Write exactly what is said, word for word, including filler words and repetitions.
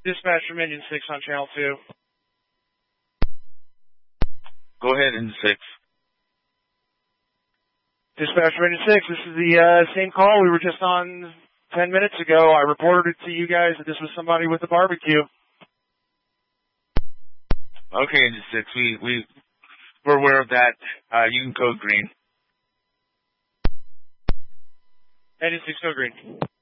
Dispatch from Engine six on Channel two. Go ahead, Engine six. Dispatch from Engine six, this is the uh, same call we were just on ten minutes ago. I reported to you guys that this was somebody with a barbecue. Okay, Engine six, we, we, we're aware of that. Uh, you can code green. Engine six, code green.